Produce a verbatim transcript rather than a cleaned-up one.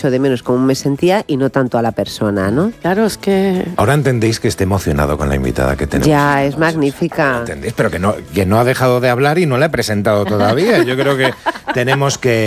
echo de menos cómo me sentía y no tanto a la persona, ¿no? Claro, es que... Ahora entendéis que esté emocionado con la invitada que tenemos. Ya, es magnífica. ¿Entendéis? Pero que no, que no ha dejado de hablar y no la he presentado todavía. Yo creo que tenemos que